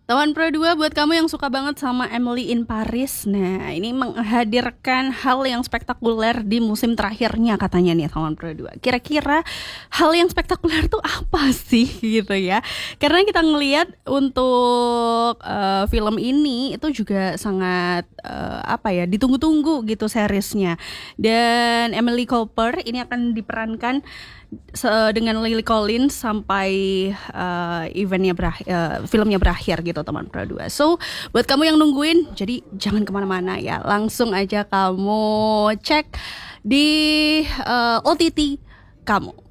Teman Pro 2 buat kamu yang suka banget sama Emily in Paris. Nah, ini menghadirkan hal yang spektakuler di musim terakhirnya katanya nih Teman Pro 2. Kira-kira hal yang spektakuler tuh apa sih gitu ya? Karena kita ngelihat untuk film ini itu juga sangat ditunggu-tunggu gitu seriesnya. Dan Emily Cooper ini akan diperankan dengan Lily Collins sampai filmnya berakhir gitu teman Pro 2. So buat kamu yang nungguin, jadi jangan kemana-mana ya, langsung aja kamu cek di OTT kamu.